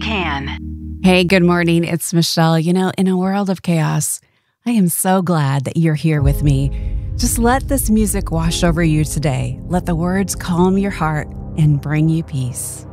can. Hey, good morning. It's Michelle. You know, in a world of chaos, I am so glad that you're here with me. Just let this music wash over you today. Let the words calm your heart and bring you peace.